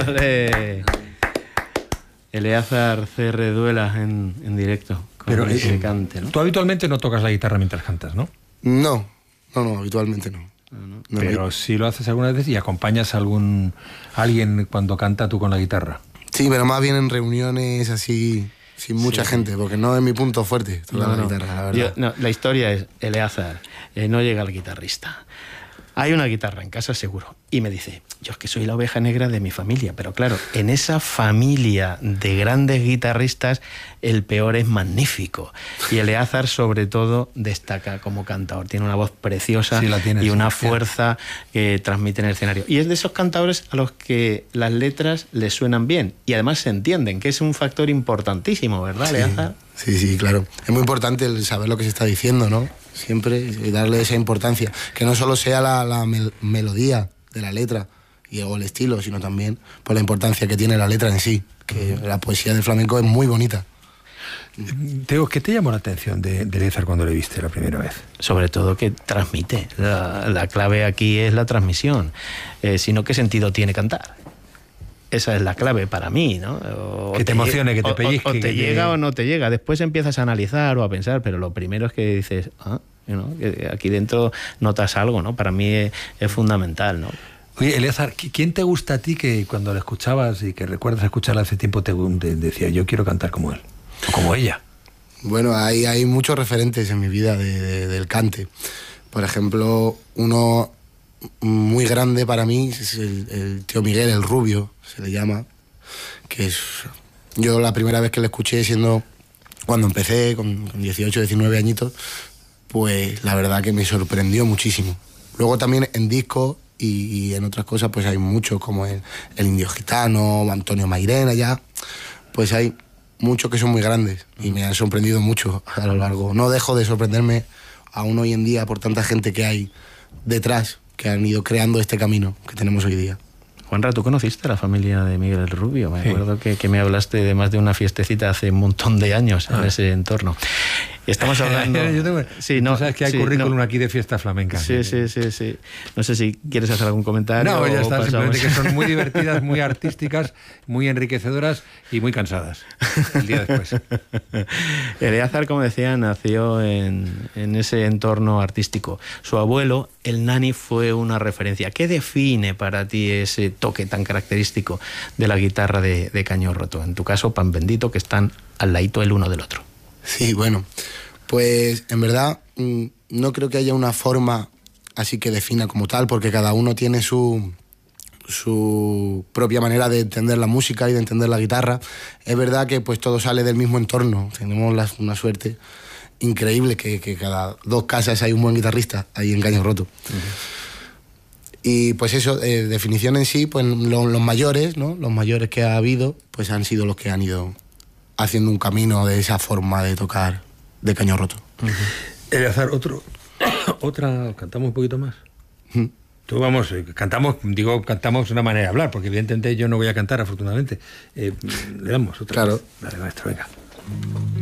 ¡Ole! Eleazar CR Duelas en directo. Pero ese cante, ¿no? Tú habitualmente no tocas la guitarra mientras cantas, ¿no? No, habitualmente no. Pero sí lo haces alguna vez y acompañas a alguien cuando canta tú con la guitarra. Sí, pero más bien en reuniones así, sin mucha gente, porque no es mi punto fuerte tocar la guitarra, la verdad. La historia es, Eleazar, no llega el guitarrista. Hay una guitarra en casa seguro. Y me dice, yo es que soy la oveja negra de mi familia. Pero claro, en esa familia de grandes guitarristas, el peor es magnífico. Y Eleazar, sobre todo, destaca como cantador. Tiene una voz preciosa y una fuerza que transmite en el escenario. Y es de esos cantadores a los que las letras les suenan bien. Y además se entienden, que es un factor importantísimo, ¿verdad, Eleazar? Sí, claro. Es muy importante el saber lo que se está diciendo, ¿no? Siempre, y darle esa importancia. Que no solo sea la melodía de la letra o el estilo, sino también por la importancia que tiene la letra en sí. Que la poesía del flamenco es muy bonita. Teo, ¿qué te llamó la atención de Eleazar cuando le viste la primera vez? Sobre todo que transmite. La clave aquí es la transmisión. Sino, ¿qué sentido tiene cantar? Esa es la clave para mí, ¿no? Que te emocione, que te pellizque. O te llega o no te llega. Después empiezas a analizar o a pensar, pero lo primero es que dices, que aquí dentro notas algo, ¿no? Para mí es fundamental, ¿no? Oye, Eleazar, ¿quién te gusta a ti que cuando lo escuchabas y que recuerdas escucharla hace tiempo te decía, yo quiero cantar como él, o como ella? Bueno, hay muchos referentes en mi vida del cante. Por ejemplo, uno muy grande para mí es el tío Miguel, el Rubio, se le llama, que es... Yo la primera vez que le escuché cuando empecé, con 18, 19 añitos, pues la verdad que me sorprendió muchísimo. Luego también en discos y en otras cosas pues hay muchos, como el Indio Gitano, Antonio Mairena, ya, pues hay muchos que son muy grandes y me han sorprendido mucho a lo largo. No dejo de sorprenderme aún hoy en día por tanta gente que hay detrás, que han ido creando este camino que tenemos hoy día. Juanra, ¿tú conociste a la familia de Miguel el Rubio? Me acuerdo que me hablaste de más de una fiestecita hace un montón de años en ese entorno. Estamos hablando... Tú sabes que hay currículum aquí de fiesta flamenca. Sí. No sé si quieres hacer algún comentario. No, ya está, simplemente que son muy divertidas, muy artísticas, muy enriquecedoras y muy cansadas el día después. Eleazar, como decía, nació en ese entorno artístico. Su abuelo, el Nani, fue una referencia. ¿Qué define para ti ese toque tan característico de la guitarra de Caño Roto? En tu caso, Pan Bendito, que están al ladito el uno del otro. Sí, bueno, pues en verdad no creo que haya una forma así que defina como tal, porque cada uno tiene su propia manera de entender la música y de entender la guitarra. Es verdad que pues todo sale del mismo entorno. Tenemos una suerte increíble que cada 2 casas hay un buen guitarrista ahí en Caño Roto. Y pues eso, definición en sí, pues los mayores, ¿no? Los mayores que ha habido, pues han sido los que han ido haciendo un camino de esa forma de tocar de Caño Roto. Eleazar, ¿cantamos un poquito más? Tú cantamos una manera de hablar, porque evidentemente yo no voy a cantar, afortunadamente. Le damos otra. Claro. Vale, maestro, venga.